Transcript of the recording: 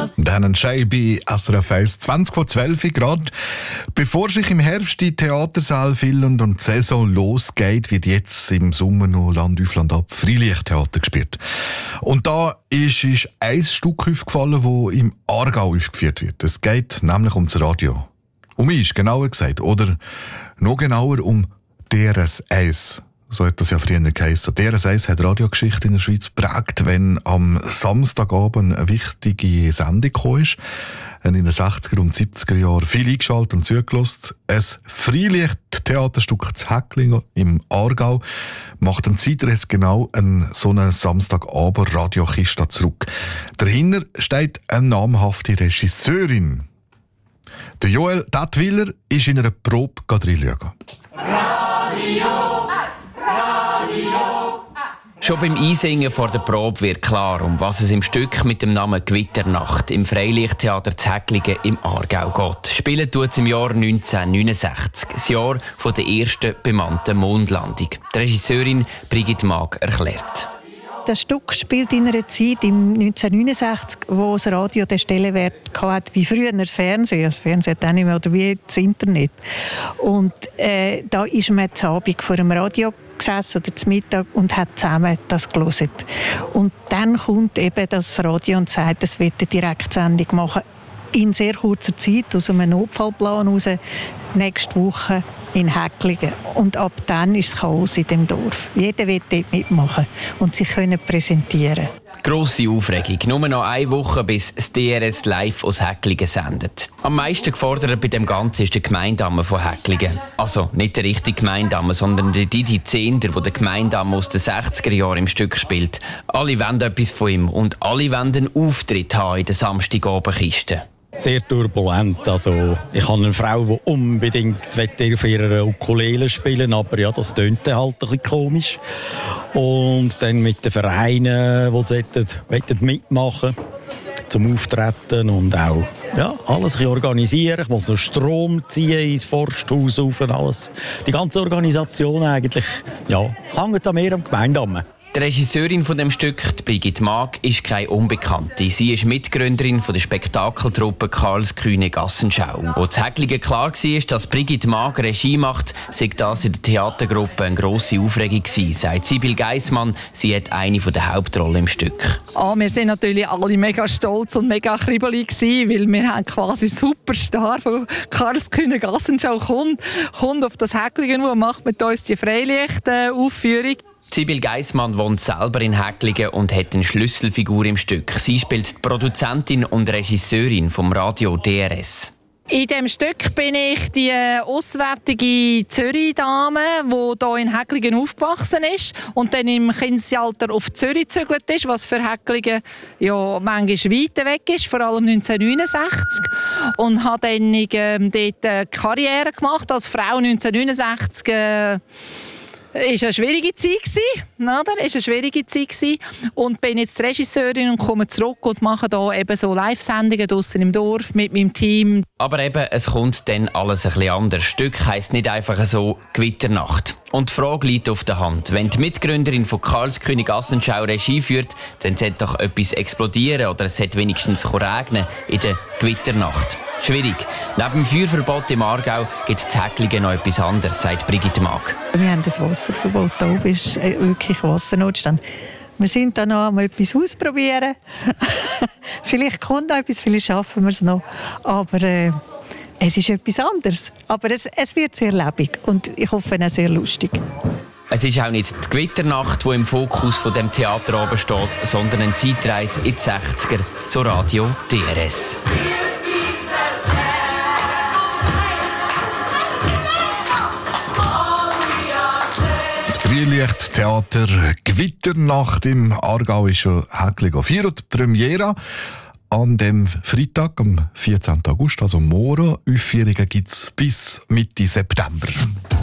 Dann Shay bei SRF 1, 20 vor 12 Grad. Bevor sich im Herbst die Theatersaal füllen und die Saison losgeht, wird jetzt im Sommer noch Land auf Land ab Freilichttheater gespielt. Und da ist ein Stück aufgefallen, das im Aargau aufgeführt wird. Es geht nämlich um das Radio. Um mich, genauer gesagt. Oder noch genauer um DRS 1. So hat das ja früher geheißen. DRS 1 hat Radiogeschichte in der Schweiz geprägt, wenn am Samstagabend eine wichtige Sendung gekommen ist. In den 60er und 70er Jahren viel eingeschaltet und zugelassen. Ein Freilicht-Theaterstück zu Häcklingen im Aargau macht ein Zeitreis genau so einen Samstagabend Radiokiste zurück. Dahinter steht eine namhafte Regisseurin. Der Joel Dattwiller ist in einer Probe reinschauen. Schon beim Einsingen vor der Probe wird klar, um was es im Stück mit dem Namen «Gewitternacht» im Freilichttheater zu Häcklingen im Aargau geht. Spielen tut es im Jahr 1969, das Jahr der ersten bemannten Mondlandung. Die Regisseurin Brigitte Maag erklärt. Das Stück spielt in einer Zeit, im 1969, wo das Radio den Stellenwert hatte wie früher das Fernsehen. Das Fernsehen hat auch nicht mehr, oder wie das Internet. Und da ist man am Abend vor dem Radio gesessen oder zum Mittag und hat zusammen das gehört. Und dann kommt eben das Radio und sagt, es wird eine Direktsendung machen. In sehr kurzer Zeit, aus einem Notfallplan heraus, nächste Woche in Häcklingen. Und ab dann ist es Chaos in dem Dorf. Jeder will dort mitmachen und sich präsentieren. Grosse Aufregung. Nur noch eine Woche, bis das DRS live aus Häcklingen sendet. Am meisten gefordert bei dem Ganzen ist der Gemeindamme von Häcklingen. Also nicht der richtige Gemeindamme, sondern der Didi Zehnder, der den Gemeindamme aus den 60er Jahren im Stück spielt. Alle wollen etwas von ihm und alle wollen einen Auftritt haben in der Samstagabendkiste. Sehr turbulent. Also, ich habe eine Frau, die unbedingt auf ihrer Ukulele spielen will, aber ja, das tönt halt ein bisschen komisch. Und dann mit den Vereinen, die mitmachen zum Auftreten und auch alles organisieren. Ich muss noch Strom ziehen ins Forsthaus rauf und alles. Die ganze Organisation eigentlich hängt an mir am Gemeindamme. Die Regisseurin von dem Stück, die Brigitte Maag, ist keine Unbekannte. Sie ist Mitgründerin von der Spektakeltruppe Karlskühne Gassenschau. Wo zu Häcklingen klar war, dass Brigitte Maag Regie macht, sei das in der Theatergruppe eine grosse Aufregung gewesen, sagt Sibyl Geissmann. Sie hat eine der Hauptrollen im Stück. Wir sind natürlich alle mega stolz und mega kribbelig gewesen, weil wir haben quasi Superstar von Karlsküne Gassenschau kommt auf das Häcklingen und macht mit uns die Freilicht-Aufführung. Sibyl Geissmann wohnt selber in Häcklingen und hat eine Schlüsselfigur im Stück. Sie spielt die Produzentin und Regisseurin vom Radio DRS. In diesem Stück bin ich die auswärtige Zürich-Dame, die hier in Häcklingen aufgewachsen ist und dann im Kindesalter auf Zürich gezügelt ist, was für Häcklingen manchmal weit weg ist, vor allem 1969. Und habe dann dort eine Karriere gemacht als Frau 1969. Es war eine schwierige Zeit, und bin jetzt Regisseurin und komme zurück und mache hier eben so Live-Sendungen draussen im Dorf mit meinem Team. Aber eben, es kommt dann alles ein bisschen anders. Das Stück heisst nicht einfach so «Gewitternacht». Und die Frage liegt auf der Hand. Wenn die Mitgründerin von Karlsküne Gassenschau Regie führt, dann sollte doch etwas explodieren oder es sollte wenigstens regnen in der Gewitternacht. Schwierig. Neben dem Feuerverbot im Aargau gibt es in Häcklingen noch etwas anderes, sagt Brigitte Maag. Wir haben das Wasserverbot. Da oben ist wirklich Wassernotstand. Wir sind da noch einmal etwas ausprobieren. Vielleicht kommt noch etwas, vielleicht schaffen wir es noch. Aber es ist etwas anderes. Aber es wird sehr lebendig und ich hoffe auch sehr lustig. Es ist auch nicht die Gewitternacht, die im Fokus von dem Theater oben steht, sondern eine Zeitreise in die 60er zur Radio DRS. Freilichttheater Gewitternacht im Aargau ist schon Häcklingen. Feiert Premiere an dem Freitag, am 14. August, also morgen. Aufführungen gibt es bis Mitte September.